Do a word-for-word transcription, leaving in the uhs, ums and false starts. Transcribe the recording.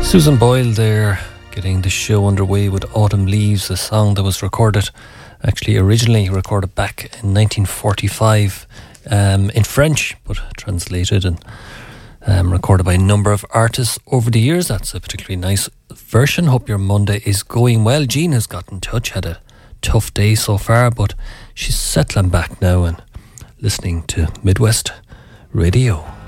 Susan Boyle there, getting the show underway with Autumn Leaves, a song that was recorded, actually originally recorded back in nineteen forty-five um, in French, but translated and um, recorded by a number of artists over the years. That's a particularly nice version. Hope your Monday is going well. Jean has got in touch, had a tough day so far, but she's settling back now and listening to Midwest Radio.